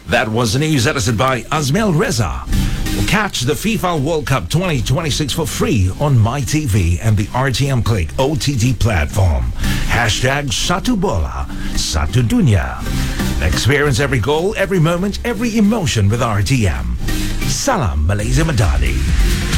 That was the news edited by Azmel Reza. Catch the FIFA World Cup 2026 for free on MyTV and the RTM Click OTT platform. Hashtag Satu Bola, Satu Dunya. Experience every goal, every moment, every emotion with RTM. Salam Malaysia Madani.